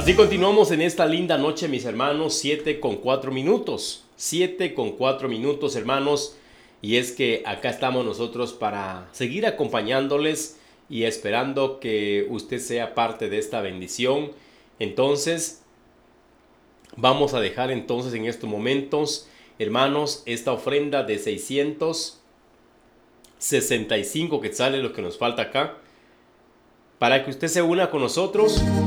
Así continuamos en esta linda noche, mis hermanos, 7:04. 7:04, hermanos. Y es que acá estamos nosotros para seguir acompañándoles y esperando que usted sea parte de esta bendición. Entonces, vamos a dejar entonces en estos momentos, hermanos, esta ofrenda de 665 quetzales, lo que nos falta acá, para que usted se una con nosotros